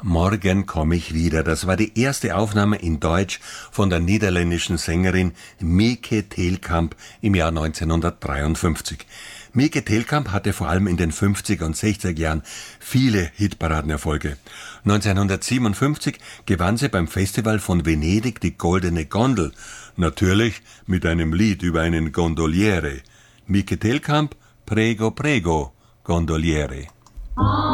Morgen komme ich wieder. Das war die erste Aufnahme in Deutsch von der niederländischen Sängerin Mieke Teelkamp im Jahr 1953. Mieke Teelkamp hatte vor allem in den 50er und 60er Jahren viele Hitparadenerfolge. 1957 gewann sie beim Festival von Venedig die Goldene Gondel. Natürlich mit einem Lied über einen Gondoliere. Mieke Teelkamp, Prego, Prego, Gondoliere.